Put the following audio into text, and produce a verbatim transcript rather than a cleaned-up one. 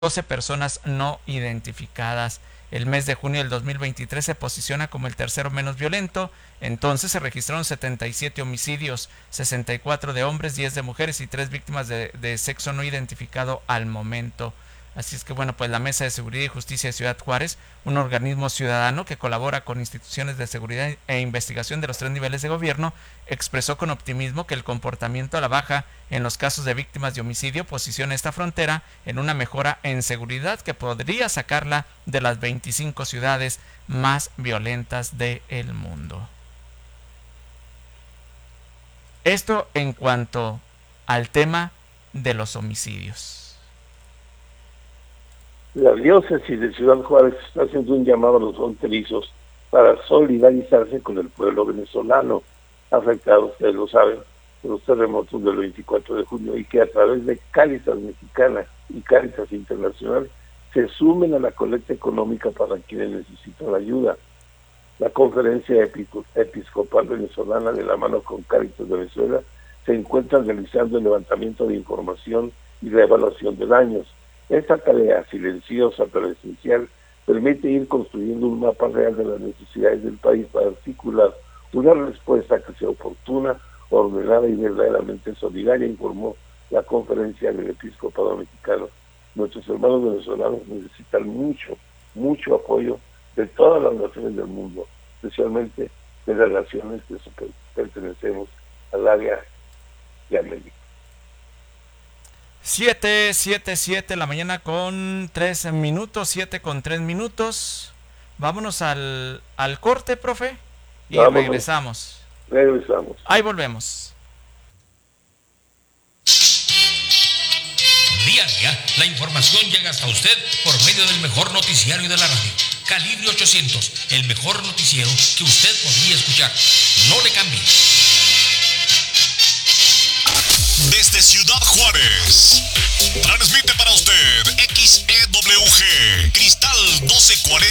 doce personas no identificadas. El mes de junio del dos mil veintitrés se posiciona como el tercero menos violento. Entonces se registraron setenta y siete homicidios, sesenta y cuatro de hombres, diez de mujeres y tres víctimas de, de sexo no identificado al momento. Así es que bueno, pues la Mesa de Seguridad y Justicia de Ciudad Juárez, un organismo ciudadano que colabora con instituciones de seguridad e investigación de los tres niveles de gobierno, expresó con optimismo que el comportamiento a la baja en los casos de víctimas de homicidio posiciona esta frontera en una mejora en seguridad que podría sacarla de las veinticinco ciudades más violentas del mundo. Esto en cuanto al tema de los homicidios. La diócesis de Ciudad Juárez está haciendo un llamado a los fronterizos para solidarizarse con el pueblo venezolano afectado, ustedes lo saben, por los terremotos del veinticuatro de junio, y que a través de Cáritas Mexicana y Cáritas Internacional se sumen a la colecta económica para quienes necesitan ayuda. La Conferencia Episcopal Venezolana, de la mano con Cáritas de Venezuela, se encuentra realizando el levantamiento de información y la evaluación de daños. Esta tarea silenciosa pero esencial permite ir construyendo un mapa real de las necesidades del país para articular una respuesta que sea oportuna, ordenada y verdaderamente solidaria, informó la Conferencia del Episcopado Mexicano. Nuestros hermanos venezolanos necesitan mucho, mucho apoyo de todas las naciones del mundo, especialmente de las naciones que pertenecemos al área de América. siete, siete, siete, la mañana con tres minutos, siete con tres minutos. Vámonos al, al corte, profe, y Vámonos. regresamos. Regresamos. Ahí volvemos. Día a día, la información llega hasta usted por medio del mejor noticiario de la radio. Calibre ochocientos, el mejor noticiero que usted podría escuchar. No le cambie. Desde Ciudad Juárez, transmite para usted X E W G, Cristal doce cuarenta